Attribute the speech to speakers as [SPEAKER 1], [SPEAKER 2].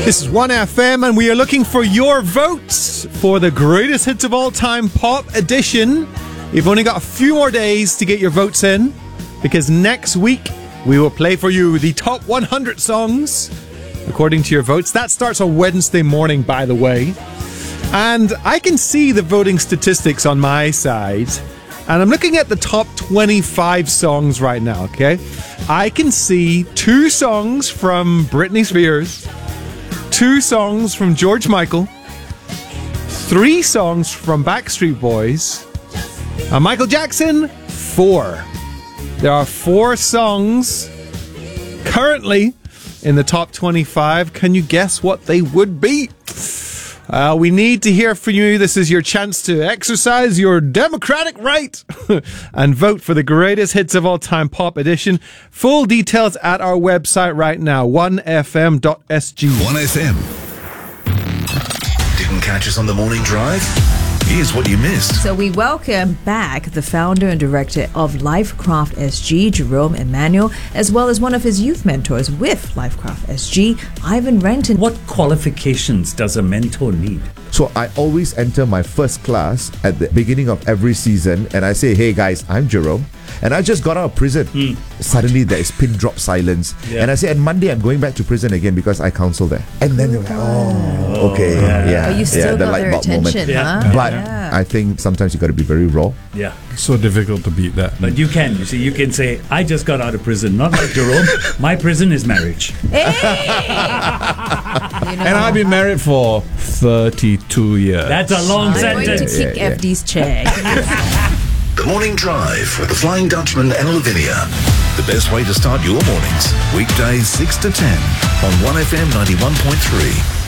[SPEAKER 1] This is 1FM, and we are looking for your votes for the greatest hits of all time pop edition. You've only got a few more days to get your votes in, because next week we will play for you the top 100 songs according to your votes. That starts on Wednesday morning, by the way. And I can see the voting statistics on my side, and I'm looking at the top 25 songs right now, okay? I can see 2 songs from Britney Spears, 2 songs from George Michael, 3 songs from Backstreet Boys, and Michael Jackson, 4. There are 4 songs currently in the top 25. Can you guess what they would be? We need to hear from you. This is your chance to exercise your democratic right and vote for the greatest hits of all time pop edition. Full details at our website right now, 1fm.sg.
[SPEAKER 2] 1FM. Didn't catch us on the morning drive? Here's what you missed.
[SPEAKER 3] So we welcome back the founder and director of Lifecraft SG, Jerome Emmanuel, as well as one of his youth mentors with Lifecraft SG, Ivan Renton.
[SPEAKER 4] What qualifications does a mentor need?
[SPEAKER 5] So I always enter my first class at the beginning of every season, and I say, hey guys, I'm Jerome, and I just got out of prison. Suddenly there is pin drop silence. And I say, and Monday I'm going back to prison again because I counsel there. And then they're like, oh, okay.
[SPEAKER 3] Oh, you still
[SPEAKER 5] the
[SPEAKER 3] got
[SPEAKER 5] light
[SPEAKER 3] their
[SPEAKER 5] bulb
[SPEAKER 3] attention,
[SPEAKER 5] moment.
[SPEAKER 3] huh?
[SPEAKER 5] But I think sometimes you got to be very raw.
[SPEAKER 4] Yeah.
[SPEAKER 6] So difficult to beat that.
[SPEAKER 4] But you can. You see, you can say, I just got out of prison. Not like Jerome. My prison is marriage.
[SPEAKER 3] Hey!
[SPEAKER 6] And I've been married for 32 years.
[SPEAKER 4] That's a long
[SPEAKER 3] I'm going to
[SPEAKER 4] sentence.
[SPEAKER 3] kick FD's chair.
[SPEAKER 2] The Morning Drive with the Flying Dutchman and Lavinia. The best way to start your mornings. Weekdays 6 to 10 on 1FM 91.3.